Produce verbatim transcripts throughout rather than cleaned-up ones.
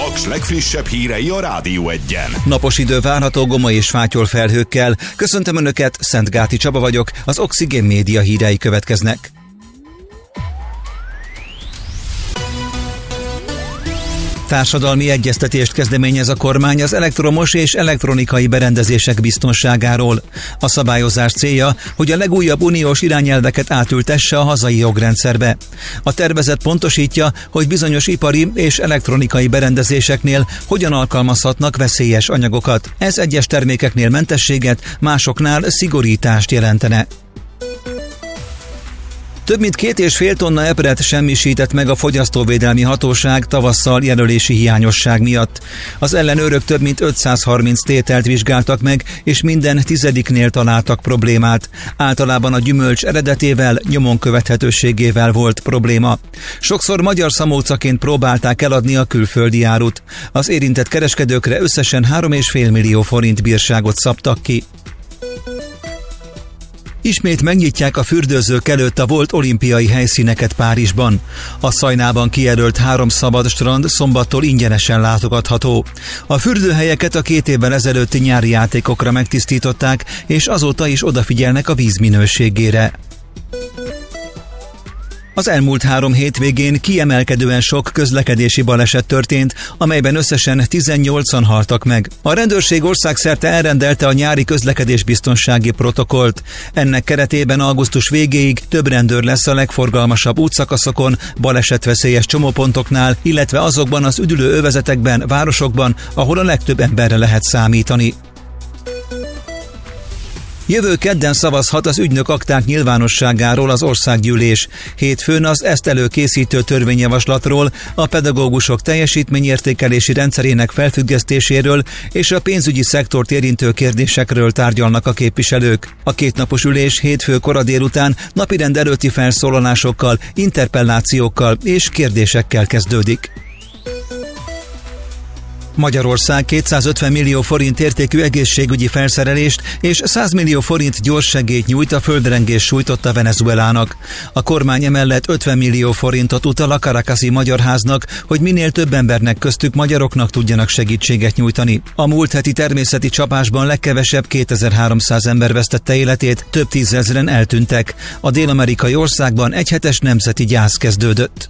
Paks legfrissebb hírei a Rádió Egyen. Napos idő várható Gomoly és Fátyol felhőkkel. Köszöntöm Önöket, Szentgáti Csaba vagyok, az Oxigén Média hírei következnek. Társadalmi egyeztetést kezdeményez a kormány az elektromos és elektronikai berendezések biztonságáról. A szabályozás célja, hogy a legújabb uniós irányelveket átültesse a hazai jogrendszerbe. A tervezet pontosítja, hogy bizonyos ipari és elektronikai berendezéseknél hogyan alkalmazhatnak veszélyes anyagokat. Ez egyes termékeknél mentességet, másoknál szigorítást jelentene. Több mint két és fél tonna epret semmisített meg a Fogyasztóvédelmi Hatóság tavasszal jelölési hiányosság miatt. Az ellenőrök több mint ötszázharminc tételt vizsgáltak meg, és minden tizediknél találtak problémát. Általában a gyümölcs eredetével, nyomon követhetőségével volt probléma. Sokszor magyar szamócaként próbálták eladni a külföldi árut. Az érintett kereskedőkre összesen három egész öt millió forint bírságot szabtak ki. Ismét megnyitják a fürdőzők előtt a volt olimpiai helyszíneket Párizsban. A Szajnában kijelölt három szabad strand szombattól ingyenesen látogatható. A fürdőhelyeket a két évvel ezelőtti nyári játékokra megtisztították, és azóta is odafigyelnek a víz minőségére. Az elmúlt három hétvégén kiemelkedően sok közlekedési baleset történt, amelyben összesen tizennyolcan haltak meg. A rendőrség országszerte elrendelte a nyári közlekedésbiztonsági protokollt. Ennek keretében augusztus végéig több rendőr lesz a legforgalmasabb útszakaszokon, balesetveszélyes csomópontoknál, illetve azokban az üdülő övezetekben, városokban, ahol a legtöbb emberre lehet számítani. Jövő kedden szavazhat az ügynök akták nyilvánosságáról az országgyűlés. Hétfőn az ezt előkészítő törvényjavaslatról, a pedagógusok teljesítményértékelési rendszerének felfüggesztéséről és a pénzügyi szektort érintő kérdésekről tárgyalnak a képviselők. A kétnapos ülés hétfő kora délután napirend előtti felszólalásokkal, interpellációkkal és kérdésekkel kezdődik. Magyarország kétszázötven millió forint értékű egészségügyi felszerelést és száz millió forint gyorssegélyt nyújt a földrengés sújtotta Venezuelának. A kormány emellett ötven millió forintot utal a Caracasi Magyar Háznak, hogy minél több embernek, köztük magyaroknak tudjanak segítséget nyújtani. A múlt heti természeti csapásban legkevesebb kétezer-háromszáz ember vesztette életét, több tízezren eltűntek. A dél-amerikai országban egyhetes nemzeti gyász kezdődött.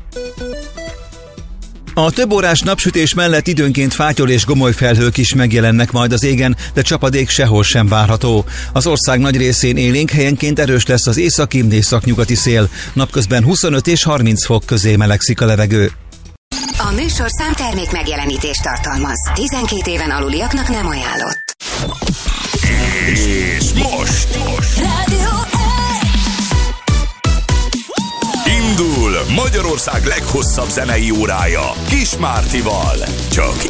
A több órás napsütés mellett időnként Fátyol és Gomoly felhők is megjelennek majd az égen, de csapadék sehol sem várható. Az ország nagy részén élénk, helyenként erős lesz az északi, északnyugati szél. Napközben huszonöt és harminc fok közé melegszik a levegő. A műsor számtermék megjelenítést tartalmaz. tizenkét éven aluliaknak nem ajánlott. És most! Rádió Indul Magyarország leghosszabb zenei órája Kis Mártival. Csak